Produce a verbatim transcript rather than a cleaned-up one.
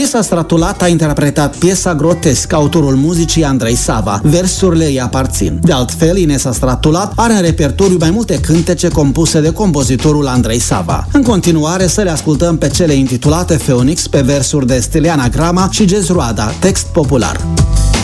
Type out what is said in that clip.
Inesa Stratulat a interpretat piesa Grotesc, autorul muzicii Andrei Sava. Versurile îi aparțin. De altfel, Inesa Stratulat are în repertoriu mai multe cântece compuse de compozitorul Andrei Sava. În continuare, să le ascultăm pe cele intitulate Phoenix, pe versuri de Steliana Grama și Gez Roada, text popular.